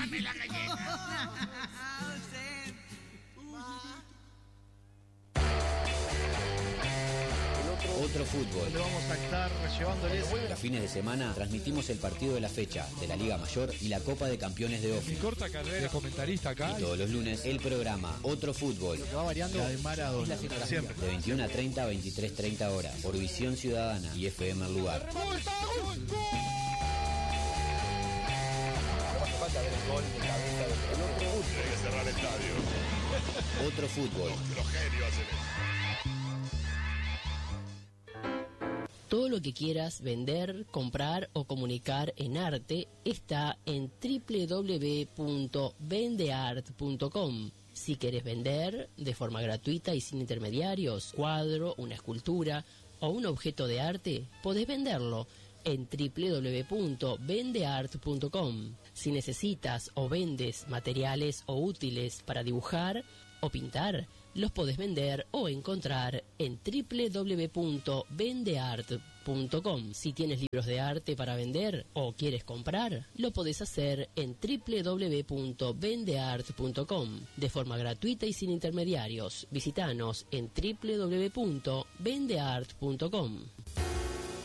¡Dame la galleta! Otro fútbol. Donde vamos a estar llevándoles. Los fines de semana transmitimos el partido de la fecha de la Liga Mayor y la Copa de Campeones de Mi Office. corta carrera de comentarista acá. Y todos los lunes el programa Otro Fútbol. Lo que va variando La de Maradona. siempre. De 21 a 30 a 23:30 horas. Por Visión Ciudadana y FM El Lugar. Hay que cerrar el estadio. Otro Fútbol. Los genios hacen eso. Todo lo que quieras vender, comprar o comunicar en arte está en www.vendeart.com. Si quieres vender de forma gratuita y sin intermediarios, cuadro, una escultura o un objeto de arte, podés venderlo en www.vendeart.com. Si necesitas o vendes materiales o útiles para dibujar o pintar, los podés vender o encontrar en www.vendeart.com. Si tienes libros de arte para vender o quieres comprar, lo podés hacer en www.vendeart.com de forma gratuita y sin intermediarios. Visítanos en www.vendeart.com.